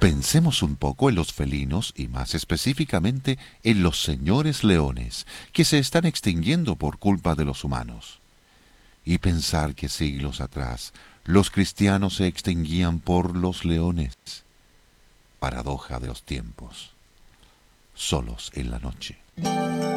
Pensemos un poco en los felinos y más específicamente en los señores leones, que se están extinguiendo por culpa de los humanos. Y pensar que siglos atrás los cristianos se extinguían por los leones. Paradoja de los tiempos. Solos en la noche.